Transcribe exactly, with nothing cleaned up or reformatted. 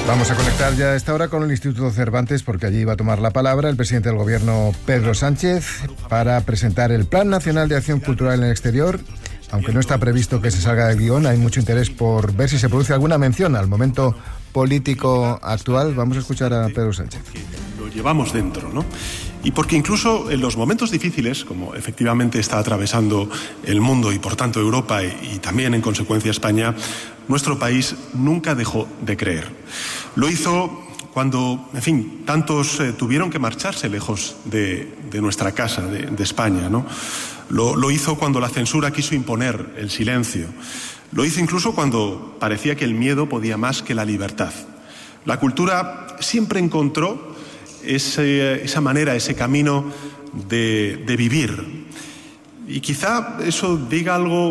Vamos a conectar ya a esta hora con el Instituto Cervantes, porque allí va a tomar la palabra el presidente del Gobierno, Pedro Sánchez, para presentar el Plan Nacional de Acción Cultural en el Exterior. Aunque no está previsto que se salga del guión, hay mucho interés por ver si se produce alguna mención al momento político actual. Vamos a escuchar a Pedro Sánchez. Lo llevamos dentro, ¿no? Y porque incluso en los momentos difíciles, como efectivamente está atravesando el mundo y por tanto Europa y, y también en consecuencia España, nuestro país nunca dejó de creer. Lo hizo cuando, en fin, tantos eh, tuvieron que marcharse lejos de, de nuestra casa, de, de España, ¿no? Lo, lo hizo cuando la censura quiso imponer el silencio. Lo hizo incluso cuando parecía que el miedo podía más que la libertad. La cultura siempre encontró ese, esa manera, ese camino de, de vivir. Y quizá eso diga algo